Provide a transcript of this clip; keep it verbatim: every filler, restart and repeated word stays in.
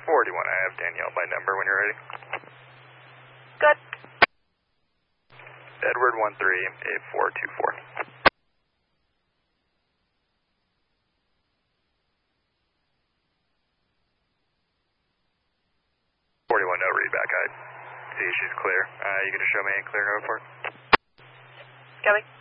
forty-one, I have Danielle by number when you're ready. Good. Edward one three eight four two four. forty-one, no read back. I see she's clear. Uh, you can just show me and clear no report. Coming.